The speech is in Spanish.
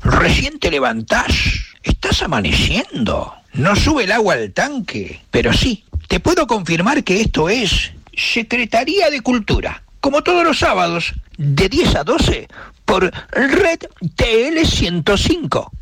Recién te levantás, estás amaneciendo, no sube el agua al tanque, pero sí, te puedo confirmar que esto es Secretaría de Cultura, como todos los sábados, de 10 a 12, por Red TL 105.